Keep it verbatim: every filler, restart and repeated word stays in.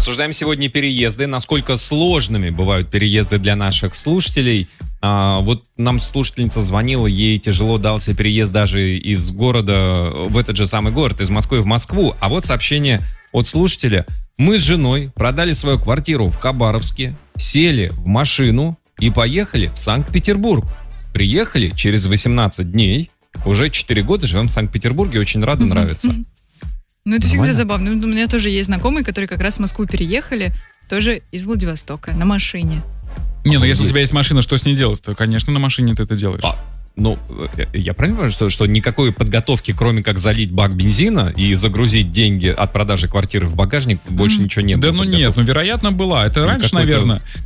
Обсуждаем сегодня переезды, насколько сложными бывают переезды для наших слушателей. А, вот нам слушательница звонила, ей тяжело дался переезд даже из города в этот же самый город, из Москвы в Москву. А вот сообщение от слушателя. Мы с женой продали свою квартиру в Хабаровске, сели в машину и поехали в Санкт-Петербург. Приехали через восемнадцать дней. Уже четыре года живем в Санкт-Петербурге, очень рады, нравится. Ну, это Нормально? всегда забавно. У меня тоже есть знакомые, которые как раз в Москву переехали, тоже из Владивостока, на машине. Не, ну если у тебя есть машина, что с ней делать, то, конечно, на машине ты это делаешь. А, ну, я правильно понимаю, что, что никакой подготовки, кроме как залить бак бензина и загрузить деньги от продажи квартиры в багажник, больше Мгм. ничего не было? Да ну нет, ну вероятно была. Это Ну, раньше, какой-то- наверное,